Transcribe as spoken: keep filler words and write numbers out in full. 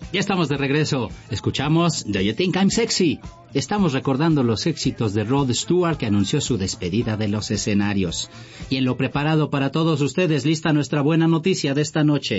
Ya estamos de regreso. Escuchamos Do You Think I'm Sexy? Estamos recordando los éxitos de Rod Stewart, que anunció su despedida de los escenarios. Y en lo preparado para todos ustedes, lista nuestra buena noticia de esta noche.